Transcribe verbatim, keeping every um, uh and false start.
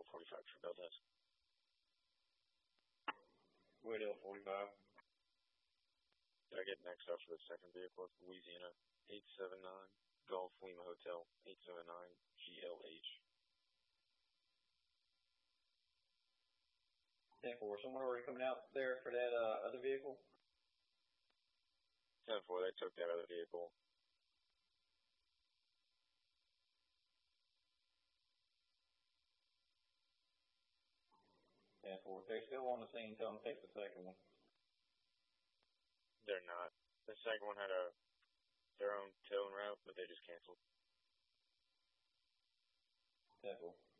forty-five for Bell Desk. Woodhill forty-five. Did I get next up for the second vehicle? It's Louisiana eight seven nine, Gulf Lima Hotel eight seven nine G L H. ten four, someone already coming out there for that uh, other vehicle? ten four, they took that other vehicle. ten four, if they're still on the scene, tell them to take the second one. They're not. The second one had a their own towing route, but they just canceled. ten four.